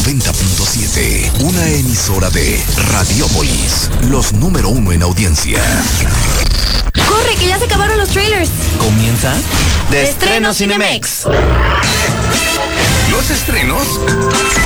90.7, una emisora de Radiopolis, los número 1 en audiencia. ¡Corre, que ya se acabaron los trailers! Comienza De Estreno Cinemex. Los estrenos